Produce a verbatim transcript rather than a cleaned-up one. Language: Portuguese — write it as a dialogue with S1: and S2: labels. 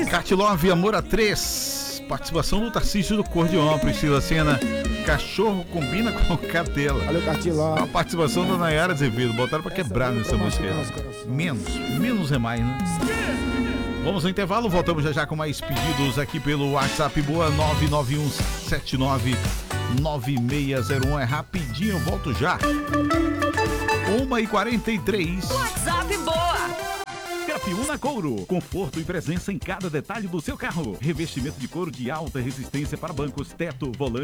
S1: Cartilove Amor a três. Participação do Tarcísio do Cordeon, Priscila Senna. Cachorro combina com cadela.
S2: Valeu, Cartilove.
S1: A participação da Nayara Azevedo. Botaram pra quebrar nessa música. Menos, menos é mais, né? Vamos ao intervalo, voltamos já já com mais pedidos aqui pelo WhatsApp. Boa nove nove um sete nove nove seis zero um. É rapidinho, eu volto já. uma e quarenta e três.
S3: WhatsApp Boa.
S4: Capiúna Couro, conforto e presença em cada detalhe do seu carro. Revestimento de couro de alta resistência para bancos, teto, volante.